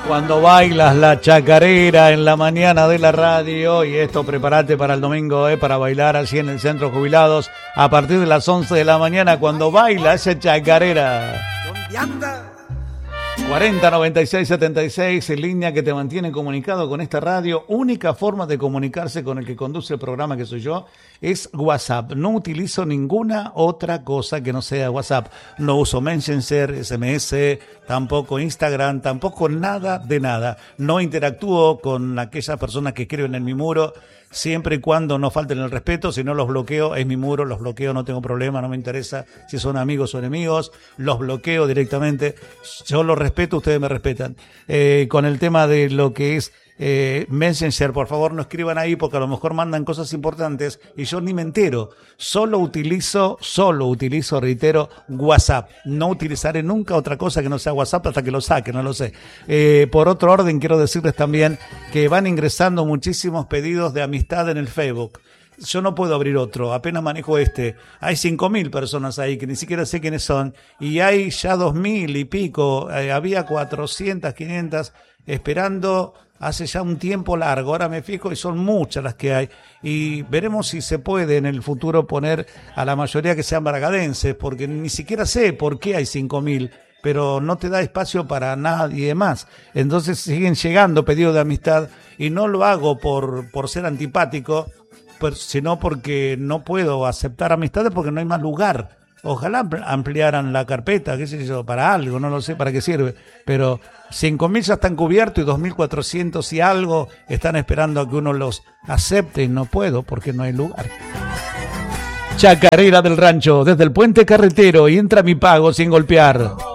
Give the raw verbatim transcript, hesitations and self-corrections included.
Cuando bailas la chacarera en la mañana de la radio, y esto prepárate para el domingo, eh, para bailar así en el Centro Jubilados a partir de las once de la mañana, cuando baila esa chacarera. ¿Dónde anda? cuarenta noventa y seis setenta y seis, en línea que te mantiene comunicado con esta radio. Única forma de comunicarse con el que conduce el programa, que soy yo, es WhatsApp. No utilizo ninguna otra cosa que no sea WhatsApp. No uso Messenger, S M S, tampoco Instagram, tampoco nada de nada. No interactúo con aquellas personas que escriben en mi muro, siempre y cuando no falten el respeto. Si no, los bloqueo, es mi muro, los bloqueo, no tengo problema, no me interesa si son amigos o enemigos, los bloqueo directamente. Yo los respeto, ustedes me respetan. Eh, con el tema de lo que es eh, Messenger, por favor no escriban ahí porque a lo mejor mandan cosas importantes y yo ni me entero. Solo utilizo, solo utilizo, reitero, WhatsApp. No utilizaré nunca otra cosa que no sea WhatsApp hasta que lo saque, no lo sé. Eh, por otro orden, quiero decirles también que van ingresando muchísimos pedidos de amistad en el Facebook. Yo no puedo abrir otro, apenas manejo este. Hay cinco mil personas ahí que ni siquiera sé quiénes son, y hay ya dos mil y pico, eh, había cuatrocientas, quinientas esperando hace ya un tiempo largo. Ahora me fijo y son muchas las que hay, y veremos si se puede en el futuro poner a la mayoría que sean bragadenses, porque ni siquiera sé por qué hay cinco mil, pero no te da espacio para nadie más. Entonces siguen llegando pedidos de amistad, y no lo hago por, por ser antipático, sino porque no puedo aceptar amistades porque no hay más lugar. Ojalá ampliaran la carpeta, qué sé yo, para algo, no lo sé para qué sirve, pero cinco mil ya están cubiertos y dos mil cuatrocientos y algo están esperando a que uno los acepte, y no puedo porque no hay lugar. Chacarera del Rancho, desde el puente carretero, y entra mi pago sin golpear.